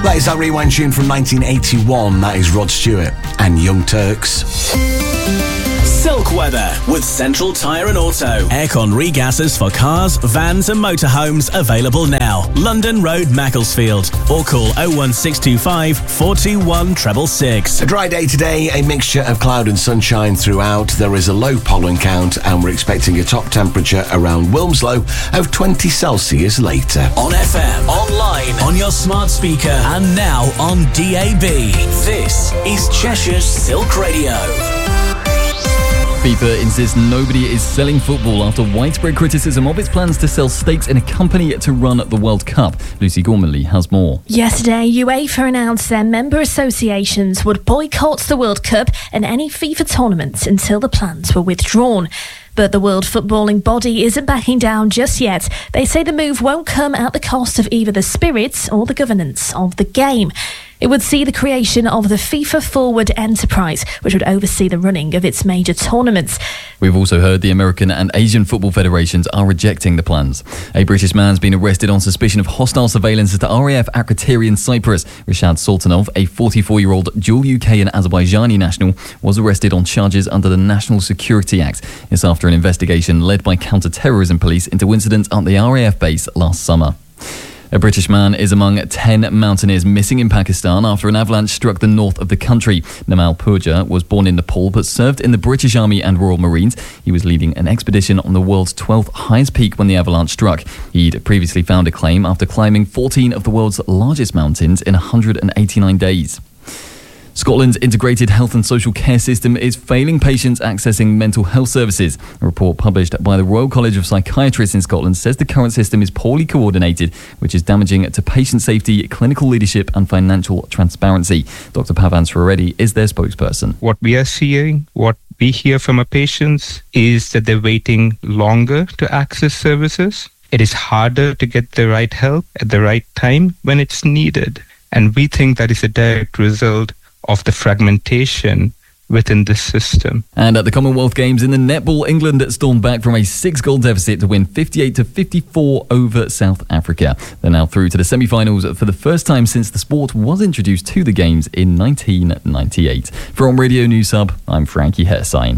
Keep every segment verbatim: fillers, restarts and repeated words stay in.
That is our rewind tune from nineteen eighty-one. That is Rod Stewart and Young Turks. Silk weather with Central Tyre and Auto. Aircon regassers for cars, vans and motorhomes available now. London Road, Macclesfield. Or call oh one six two five, four two one, six six six. A dry day today, a mixture of cloud and sunshine throughout. There is a low pollen count and we're expecting a top temperature around Wilmslow of twenty Celsius later. On F M, online, on your smart speaker and now on D A B. This is Cheshire's Silk Radio. FIFA insists nobody is selling football after widespread criticism of its plans to sell stakes in a company to run the World Cup. Lucy Gormley has more. Yesterday, UEFA announced their member associations would boycott the World Cup and any FIFA tournaments until the plans were withdrawn. But the World Footballing Body isn't backing down just yet. They say the move won't come at the cost of either the spirit or the governance of the game. It would see the creation of the FIFA Forward Enterprise, which would oversee the running of its major tournaments. We've also heard the American and Asian football federations are rejecting the plans. A British man's been arrested on suspicion of hostile surveillance at the R A F Akrotiri in Cyprus. Rishad Sultanov, a forty-four-year-old dual U K and Azerbaijani national, was arrested on charges under the National Security Act. It's after an investigation led by counter-terrorism police into incidents at the R A F base last summer. A British man is among ten mountaineers missing in Pakistan after an avalanche struck the north of the country. Namal Purja was born in Nepal but served in the British Army and Royal Marines. He was leading an expedition on the world's twelfth highest peak when the avalanche struck. He'd previously found a claim after climbing fourteen of the world's largest mountains in one hundred eighty-nine days. Scotland's integrated health and social care system is failing patients accessing mental health services. A report published by the Royal College of Psychiatrists in Scotland says the current system is poorly coordinated, which is damaging to patient safety, clinical leadership and financial transparency. Doctor Pavan Srireddy is their spokesperson. What we are seeing, what we hear from our patients is that they're waiting longer to access services. It is harder to get the right help at the right time when it's needed. And we think that is a direct result of the fragmentation within this system. And at the Commonwealth Games in the netball, England stormed back from a six-goal deficit to win fifty-eight to fifty-four over South Africa. They're now through to the semi-finals for the first time since the sport was introduced to the Games in nineteen ninety-eight. From Radio News Hub, I'm Frankie Hersign.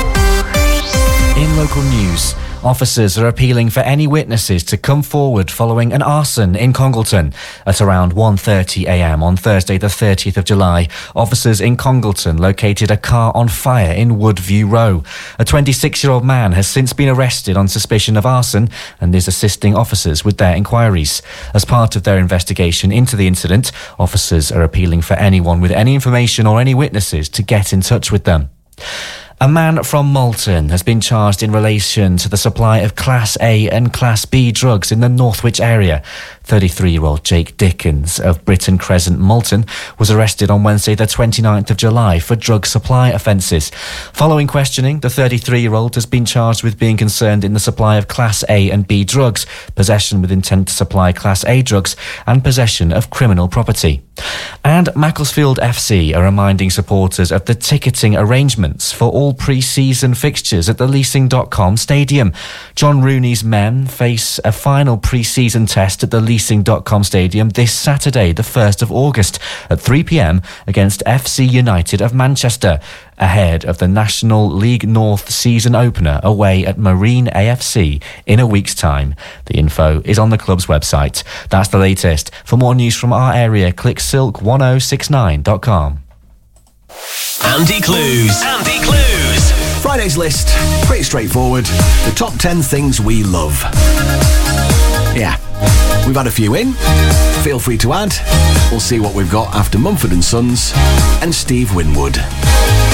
In local news, officers are appealing for any witnesses to come forward following an arson in Congleton. At around one thirty a m on Thursday the thirtieth of July, officers in Congleton located a car on fire in Woodview Row. A twenty-six-year-old man has since been arrested on suspicion of arson and is assisting officers with their inquiries. As part of their investigation into the incident, officers are appealing for anyone with any information or any witnesses to get in touch with them. A man from Malton has been charged in relation to the supply of Class A and Class B drugs in the Northwich area. thirty-three-year-old Jake Dickens of Britton Crescent, Malton, was arrested on Wednesday the twenty-ninth of July for drug supply offences. Following questioning, the thirty-three-year-old has been charged with being concerned in the supply of Class A and B drugs, possession with intent to supply Class A drugs, and possession of criminal property. And Macclesfield F C are reminding supporters of the ticketing arrangements for all pre-season fixtures at the leasing dot com stadium. John Rooney's men face a final pre-season test at the leasing dot com stadium this Saturday, the first of August, at three p m against F C United of Manchester, ahead of the National League North season opener away at Marine A F C in a week's time. The info is on the club's website. That's the latest. For more news from our area, click silk one oh six nine dot com. Andy Clues. Andy Clues. Friday's list, pretty straightforward. The top ten things we love. Yeah, we've had a few in. Feel free to add. We'll see what we've got after Mumford and Sons and Steve Winwood.